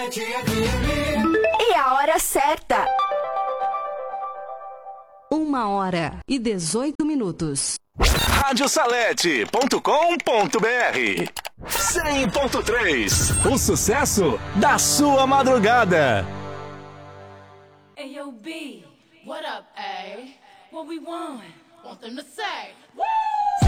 E a hora certa. 1h18. Radiosalete.com.br 100.3. O sucesso da sua madrugada. Hey, yo, B, what up, A? What we want them to say? Woo!